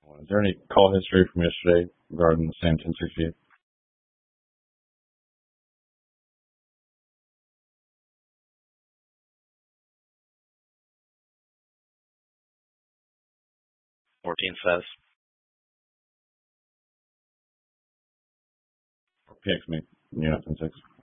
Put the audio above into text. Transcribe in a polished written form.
Is there any call history from yesterday regarding the same 1068? 14 says. PX me, unit 10-6.